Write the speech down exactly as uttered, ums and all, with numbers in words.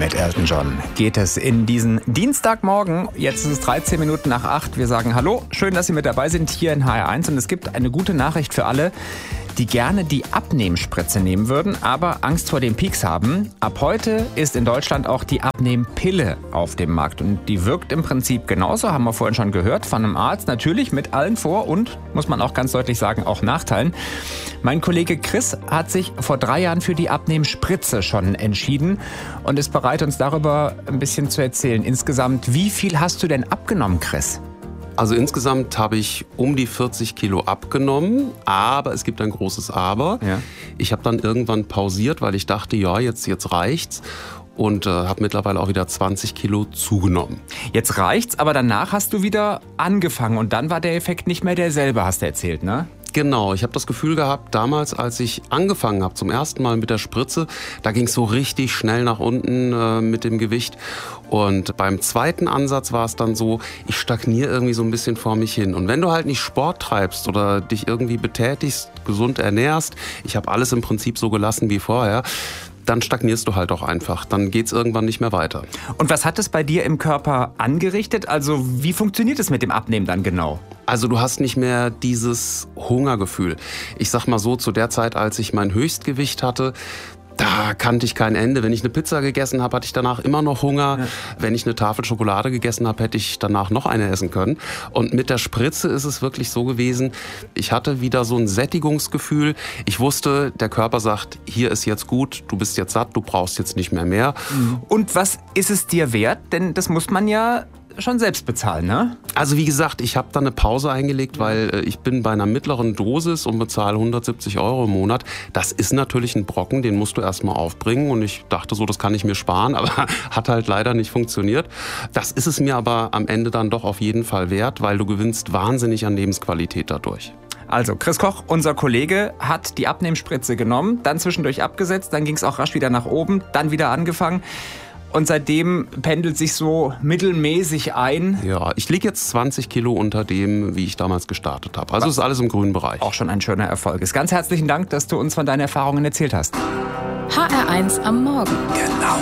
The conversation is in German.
mit Elton John geht es in diesen Dienstagmorgen. Jetzt ist es dreizehn Minuten nach acht. Wir sagen Hallo, schön, dass Sie mit dabei sind hier in H R eins. Und es gibt eine gute Nachricht für alle, die gerne die Abnehmspritze nehmen würden, aber Angst vor den Peaks haben. Ab heute ist in Deutschland auch die Abnehmpille auf dem Markt. Und die wirkt im Prinzip genauso, haben wir vorhin schon gehört, von einem Arzt. Natürlich mit allen Vor- und, muss man auch ganz deutlich sagen, auch Nachteilen. Mein Kollege Chris hat sich vor drei Jahren für die Abnehmspritze schon entschieden und ist bereit, uns darüber ein bisschen zu erzählen. Insgesamt, wie viel hast du denn abgenommen, Chris? Also insgesamt habe ich um die vierzig Kilo abgenommen, aber es gibt ein großes Aber. Ja. Ich habe dann irgendwann pausiert, weil ich dachte, ja, jetzt, jetzt reicht's. Und äh, habe mittlerweile auch wieder zwanzig Kilo zugenommen. Jetzt reicht's, aber danach hast du wieder angefangen und dann war der Effekt nicht mehr derselbe, hast du erzählt, ne? Genau, ich habe das Gefühl gehabt, damals, als ich angefangen habe zum ersten Mal mit der Spritze, da ging es so richtig schnell nach unten äh, mit dem Gewicht. Und beim zweiten Ansatz war es dann so, ich stagniere irgendwie so ein bisschen vor mich hin. Und wenn du halt nicht Sport treibst oder dich irgendwie betätigst, gesund ernährst, ich habe alles im Prinzip so gelassen wie vorher, dann stagnierst du halt auch einfach. Dann geht's irgendwann nicht mehr weiter. Und was hat es bei dir im Körper angerichtet? Also wie funktioniert es mit dem Abnehmen dann genau? Also du hast nicht mehr dieses Hungergefühl. Ich sag mal so, zu der Zeit, als ich mein Höchstgewicht hatte, da kannte ich kein Ende. Wenn ich eine Pizza gegessen habe, hatte ich danach immer noch Hunger. Ja. Wenn ich eine Tafel Schokolade gegessen habe, hätte ich danach noch eine essen können. Und mit der Spritze ist es wirklich so gewesen, ich hatte wieder so ein Sättigungsgefühl. Ich wusste, der Körper sagt, hier ist jetzt gut, du bist jetzt satt, du brauchst jetzt nicht mehr mehr. Und was ist es dir wert? Denn das muss man ja schon selbst bezahlen, ne? Also wie gesagt, ich habe da eine Pause eingelegt, weil äh, ich bin bei einer mittleren Dosis und bezahle hundertsiebzig Euro im Monat. Das ist natürlich ein Brocken, den musst du erstmal aufbringen. Und ich dachte so, das kann ich mir sparen, aber hat halt leider nicht funktioniert. Das ist es mir aber am Ende dann doch auf jeden Fall wert, weil du gewinnst wahnsinnig an Lebensqualität dadurch. Also Chris Koch, unser Kollege, hat die Abnehmspritze genommen, dann zwischendurch abgesetzt, dann ging es auch rasch wieder nach oben, dann wieder angefangen. Und seitdem pendelt sich so mittelmäßig ein. Ja, ich liege jetzt zwanzig Kilo unter dem, wie ich damals gestartet habe. Also ist alles im grünen Bereich. Auch schon ein schöner Erfolg ist. Ganz herzlichen Dank, dass du uns von deinen Erfahrungen erzählt hast. H R eins am Morgen. Genau.